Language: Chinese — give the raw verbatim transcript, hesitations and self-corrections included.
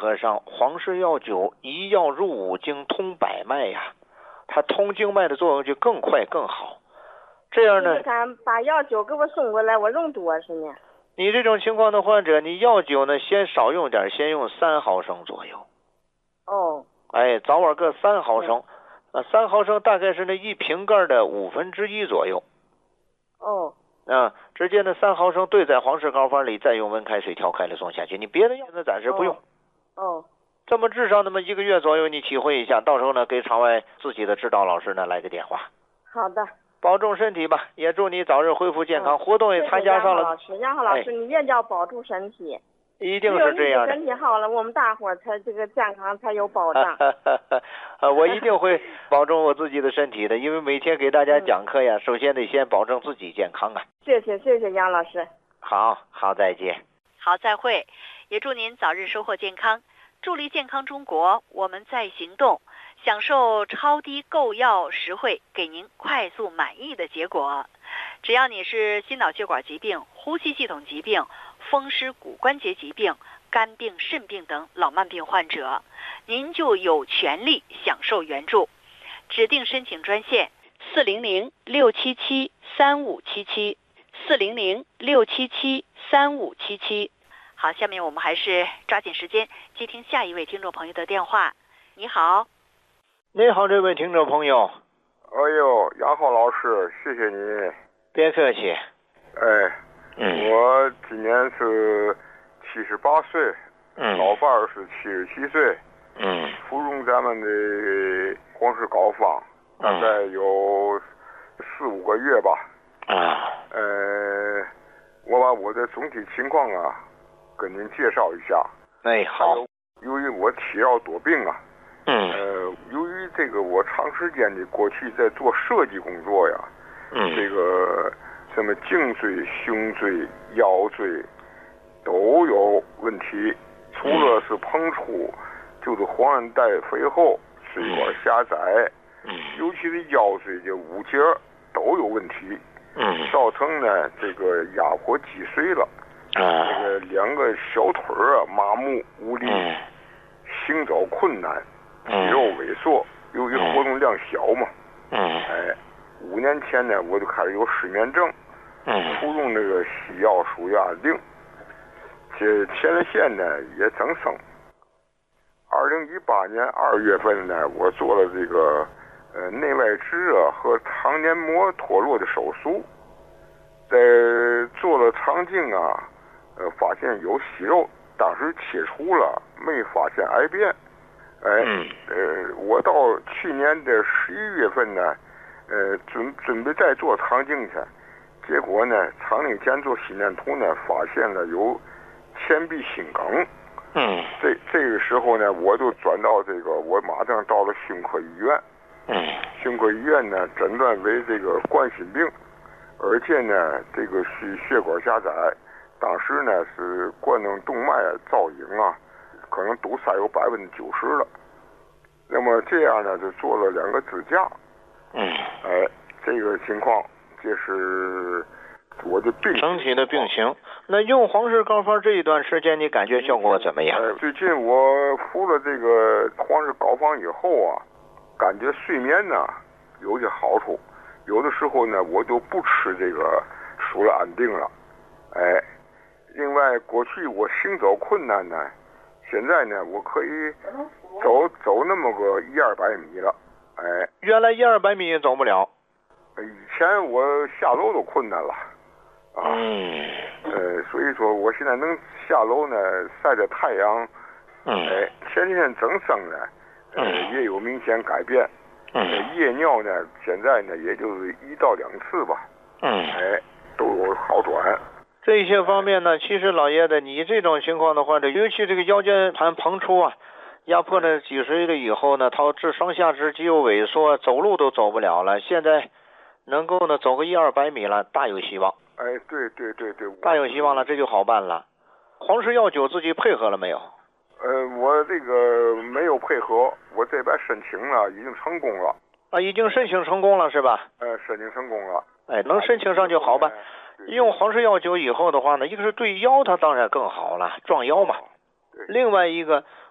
合上黄氏药酒，一药入五经，通百脉呀，它通经脉的作用就更快更好。这样呢， 他把药酒给我送过来，我用多少呢？ 你这种情况的患者，你药酒呢先少用点，先用三毫升左右。 哦。 哎，早晚各三毫升，啊，三毫升大概是那一瓶盖的五分之一左右。 哦。 啊，直接呢三毫升兑在黄氏膏方里，再用温开水调开了送下去。你别的药呢暂时不用。 哦。哦这么至少那么一个月左右，你体会一下，到时候呢给场外自己的指导老师呢来个电话。 好的。 保重身体吧，也祝你早日恢复健康。嗯、活动也参加上了。 杨老师，杨老师，哎、你也要保住身体。 一定是这样的。 身体好了，我们大伙儿才这个健康才有保障。 啊，我一定会保重我自己的身体的，因为每天给大家讲课呀，嗯、首先得先保证自己健康啊。 谢谢谢谢杨老师。 好好，再见。 好，再会。也祝您早日收获健康，助力健康中国，我们在行动。享受超低购药实惠，给您快速满意的结果。只要你是心脑血管疾病、呼吸系统疾病、风湿骨关节疾病、肝病、肾病等老慢病患者，您就有权利享受援助。指定申请专线四零零六七七三五七七四零零六七七三五七七。好，下面我们还是抓紧时间接听下一位听众朋友的电话。你好。 你好，这位听众朋友。 哎呦，杨浩老师，谢谢你。 别客气。 哎， 嗯， 我今年是七十八岁， 嗯， 老伴儿是七十七岁， 嗯， 服用咱们的黄氏膏方，大概有四五个月吧。 啊， 呃，我把我的总体情况啊，跟您介绍一下。 哎，好。 由于我体弱多病啊。 嗯， 呃，由于这个我长时间的过去在做设计工作呀， 嗯， 这个什么颈椎、胸椎、腰椎都有问题，除了是膨出，就是黄韧带肥厚、血管狭窄， 嗯， 尤其是腰椎的五节都有问题， 嗯， 造成呢这个压迫脊髓了， 啊， 这个两个小腿啊麻木无力， 嗯， 行走困难。肌肉萎缩，由于活动量小嘛， 嗯， 哎，五年前呢，我就开始有失眠症， 嗯， 服用那个西药舒压定，这前列腺呢也增生。二零一八年二月份呢，我做了这个呃内外痔啊和肠黏膜脱落的手术，在做了肠镜啊，呃，发现有息肉，当时切除了，没发现癌变。哎，呃，我到去年的十一月份呢，呃，准准备再做肠镜去，结果呢，肠内检做心电图呢，发现了有前壁心梗。 嗯， 这这个时候呢，我就转到这个，我马上到了胸科医院。 嗯， 胸科医院呢，诊断为这个冠心病，而且呢，这个是血管狭窄，当时呢是冠状动脉造影啊。可能堵塞有百分之九十了，那么这样呢，就做了两个支架。 嗯， 哎，这个情况就是我的病整体的病情。那用黄氏膏方这一段时间，你感觉效果怎么样？ 呃，最近我服了这个黄氏膏方以后啊，感觉睡眠呢有些好处，有的时候呢我就不吃这个舒乐安定了。哎，另外过去我行走困难呢。现在呢，我可以走走那么个一二百米了，哎， 原来一二百米也走不了。 以前我下楼都困难了，啊， 嗯， 呃，所以说我现在能下楼呢，晒着太阳， 嗯， 哎，前列腺增生呢，呃， 嗯， 也有明显改变， 嗯， 夜尿呢，现在呢也就是一到两次吧， 嗯， 哎，都有好转。 这些方面呢，其实老爷子，你这种情况的患者，尤其这个腰间盘膨出啊，压迫了脊髓了以后呢，导致上下肢肌肉萎缩，走路都走不了了。现在能够呢走个一二百米了，大有希望。 哎，对对对对， 大有希望了，这就好办了。黄氏药酒自己配合了没有？ 呃，我这个没有配合，我这边申请了，已经成功了。 啊，已经申请成功了是吧？ 呃，申请成功了。 哎，能申请上就好办。用黄氏药酒以后的话呢，一个是对腰它当然更好了，壮腰嘛。另外一个，